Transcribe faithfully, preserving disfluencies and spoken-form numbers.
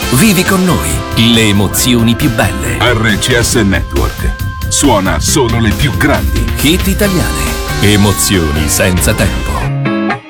Vivi con noi le emozioni più belle. R C S Network suona solo le più grandi hit italiane. Emozioni senza tempo.